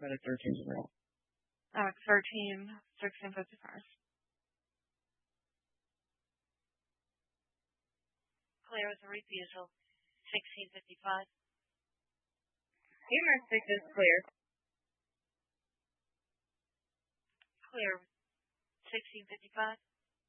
Credit 13 as well. 13, 1655. Clear with a refusal. 1655. Humor 6 is clear. Clear. 1655.